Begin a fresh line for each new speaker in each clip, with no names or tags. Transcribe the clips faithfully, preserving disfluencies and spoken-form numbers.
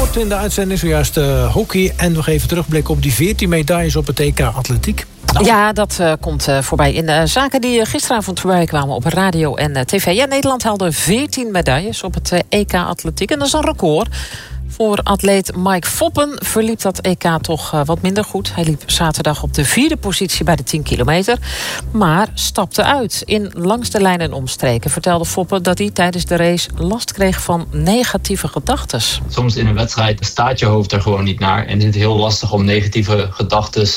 Sport in de uitzending zojuist uh, hockey. En nog even terugblik op die veertien medailles op het E K Atletiek.
Nou. Ja, dat uh, komt uh, voorbij in uh, zaken die uh, gisteravond voorbij kwamen op radio en uh, tv. Ja, Nederland haalde veertien medailles op het uh, E K Atletiek. En dat is een record. Voor atleet Mike Foppen verliep dat E K toch uh, wat minder goed. Hij liep zaterdag op de vierde positie bij de tien kilometer. Maar stapte uit in langs de lijn en omstreken. Vertelde Foppen dat hij tijdens de race last kreeg van negatieve gedachten.
Soms in een wedstrijd staat je hoofd er gewoon niet naar. En is het heel lastig om negatieve gedachten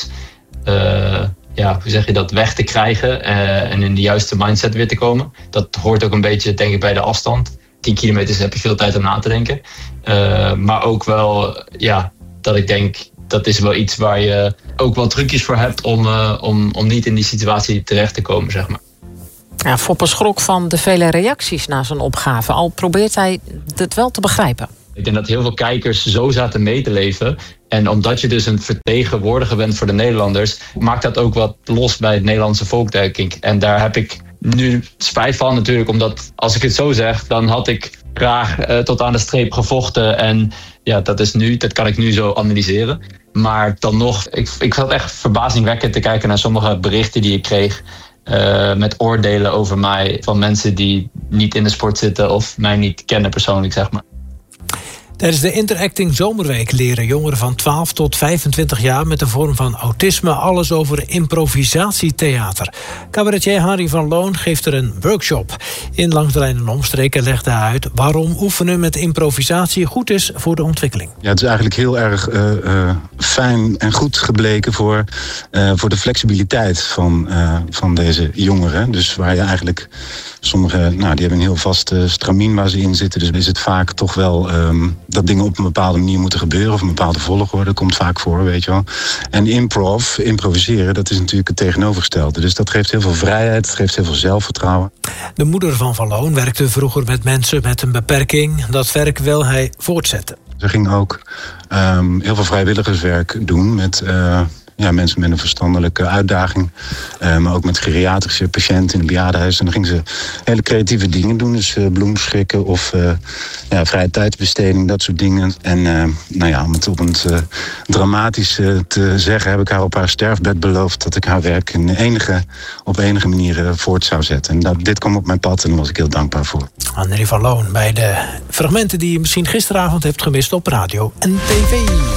uh, ja, hoe zeg je dat, weg te krijgen. Uh, en in de juiste mindset weer te komen. Dat hoort ook een beetje, denk ik, bij de afstand. tien kilometer heb je veel tijd om na te denken. Uh, maar ook wel, ja, dat ik denk, dat is wel iets waar je ook wel trucjes voor hebt om, uh, om, om niet in die situatie terecht te komen, zeg maar.
Ja, Foppen schrok van de vele reacties na zijn opgave. Al probeert hij het wel te begrijpen.
Ik denk dat heel veel kijkers zo zaten mee te leven. En omdat je dus een vertegenwoordiger bent voor de Nederlanders, maakt dat ook wat los bij het Nederlandse volk, denk ik. En daar heb ik nu spijt van natuurlijk, omdat als ik het zo zeg, dan had ik graag uh, tot aan de streep gevochten. En ja, dat is nu, dat kan ik nu zo analyseren. Maar dan nog, ik, ik zat echt verbazingwekkend te kijken naar sommige berichten die ik kreeg. Uh, met oordelen over mij van mensen die niet in de sport zitten of mij niet kennen persoonlijk, zeg maar.
Tijdens de Interacting Zomerweek leren jongeren van twaalf tot vijfentwintig jaar met een vorm van autisme alles over improvisatietheater. Cabaretier Harry van Loon geeft er een workshop. In Langs de Lijn en Omstreken legt hij uit waarom oefenen met improvisatie goed is voor de ontwikkeling.
Ja, het is eigenlijk heel erg uh, uh, fijn en goed gebleken voor, uh, voor de flexibiliteit van, uh, van deze jongeren. Dus waar je eigenlijk sommigen, nou, die hebben een heel vast uh, stramien waar ze in zitten. Dus is het vaak toch wel Um, dat dingen op een bepaalde manier moeten gebeuren of een bepaalde volgorde. Dat komt vaak voor, weet je wel. En improv, improviseren, dat is natuurlijk het tegenovergestelde. Dus dat geeft heel veel vrijheid, het geeft heel veel zelfvertrouwen.
De moeder van Van Loon werkte vroeger met mensen met een beperking. Dat werk wil hij voortzetten.
Ze ging ook um, heel veel vrijwilligerswerk doen met Uh, Ja, mensen met een verstandelijke uitdaging. Uh, maar ook met geriatrische patiënten in een bejaardenhuis. En dan gingen ze hele creatieve dingen doen. Dus uh, bloemschikken of uh, ja, vrije tijdsbesteding, dat soort dingen. En uh, nou ja, om het op een uh, dramatisch uh, te zeggen, heb ik haar op haar sterfbed beloofd dat ik haar werk in enige, op enige manier uh, voort zou zetten. En dat, dit kwam op mijn pad en daar was ik heel dankbaar voor.
Henry van Loon bij de fragmenten die je misschien gisteravond hebt gemist op radio en tv.